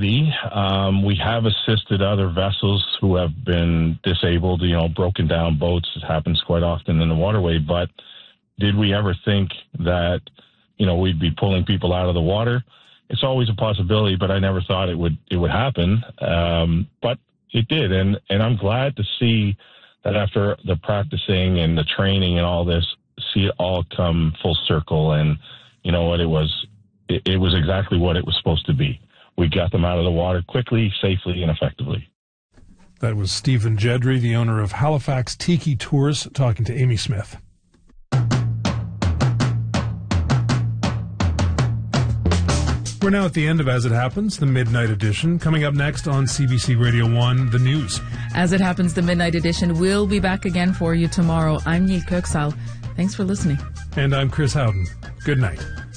possibility. We have assisted other vessels who have been disabled, broken down boats. It happens quite often in the waterway. But did we ever think that, we'd be pulling people out of the water? It's always a possibility, but I never thought it would happen. But it did. And I'm glad to see that after the practicing and the training and all this, see it all come full circle. And you know what? It was exactly what it was supposed to be. We got them out of the water quickly, safely, and effectively. That was Stephen Jedry, the owner of Halifax Tiki Tours, talking to Amy Smith. We're now at the end of As It Happens, the Midnight Edition. Coming up next on CBC Radio 1, the news. As It Happens, the Midnight Edition will be back again for you tomorrow. I'm Neil Kirksall. Thanks for listening. And I'm Chris Howden. Good night.